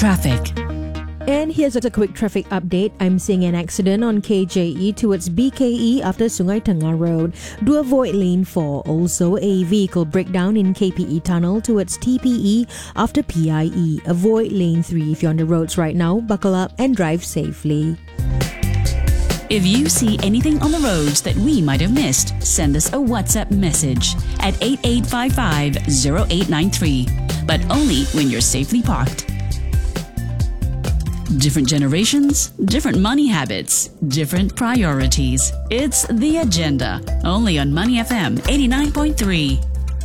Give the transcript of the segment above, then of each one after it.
traffic. And here's a quick traffic update. I'm seeing an accident on KJE towards BKE after Sungai Tengah Road. Do avoid lane 4. Also, a vehicle breakdown in KPE tunnel towards TPE after PIE. Avoid lane 3 if you're on the roads right now. Buckle up and drive safely. If you see anything on the roads that we might have missed, send us a WhatsApp message at 8855-0893. But only when you're safely parked. Different generations, different money habits, different priorities. It's The Agenda, only on Money FM 89.3.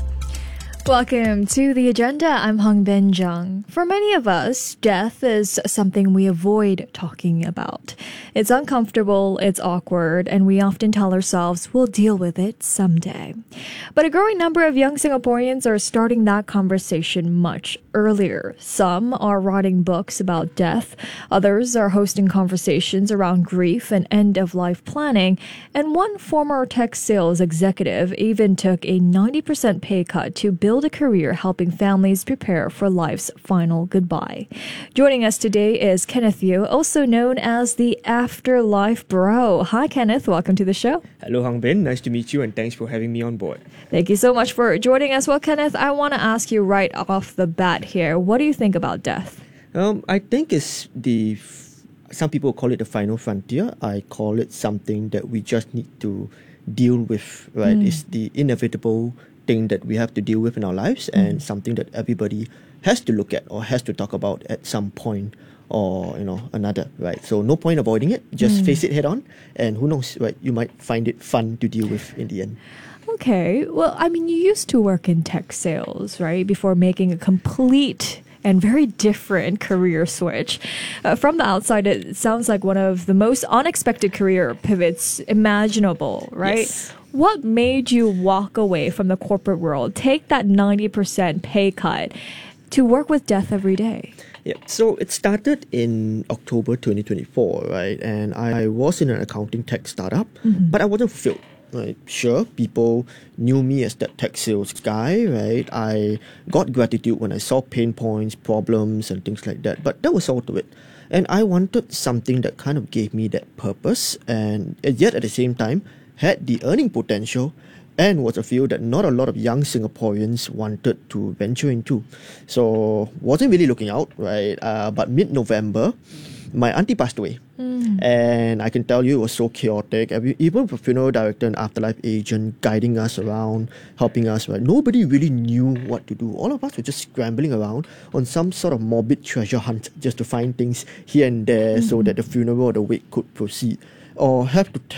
Welcome to The Agenda. I'm Hong Ben Jung. For many of us, death is something we avoid talking about. It's uncomfortable, it's awkward, and we often tell ourselves we'll deal with it someday. But a growing number of young Singaporeans are starting that conversation much earlier. Some are writing books about death, others are hosting conversations around grief and end-of-life planning, and one former tech sales executive even took a 90% pay cut to build a career helping families prepare for life's final goodbye. Joining us today is Kenneth Yeo, also known as the Afterlife Bro. Hi, Kenneth. Welcome to the show. Hello, Hong Bin. Nice to meet you, and thanks for having me on board. Thank you so much for joining us. Well, Kenneth, I want to ask you right off the bat here, what do you think about death? I think it's some people call it the final frontier. I call it something that we just need to deal with, right? It's the inevitable thing that we have to deal with in our lives and something that everybody has to look at or has to talk about at some point or another, right? So no point avoiding it, just face it head on, and who knows, right, you might find it fun to deal with in the end. Okay, well, I mean, you used to work in tech sales, right, before making a complete and very different career switch. From the outside, it sounds like one of the most unexpected career pivots imaginable, right? Yes. What made you walk away from the corporate world, take that 90% pay cut to work with death every day? Yeah, so it started in October 2024, right? And I was in an accounting tech startup, but I wasn't fulfilled. Right, sure, people knew me as that tech sales guy, right? I got gratitude when I saw pain points, problems, and things like that. But that was all to it. And I wanted something that kind of gave me that purpose, and yet at the same time had the earning potential, and was a field that not a lot of young Singaporeans wanted to venture into. So wasn't really looking out, right? But mid-November, my auntie passed away. And I can tell you it was so chaotic. Even with a funeral director and afterlife agent guiding us around, helping us, right? Nobody really knew what to do. All of us were just scrambling around on some sort of morbid treasure hunt just to find things here and there so that the funeral or the wake could proceed. Or have to